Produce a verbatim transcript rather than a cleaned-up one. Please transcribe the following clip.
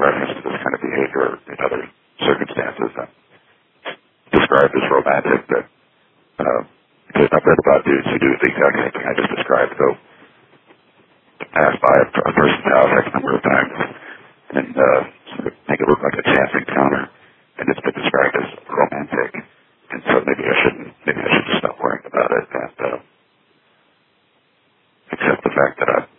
reference to this kind of behavior in other circumstances. I'm described as romantic, but uh, I've read about dudes who do the exact same thing I just described. Go pass by a, a person's house X number of times and uh, sort of make it look like a chance encounter, and it's been described as romantic. And so maybe I shouldn't, maybe I should just stop worrying about it and uh, accept the fact that I've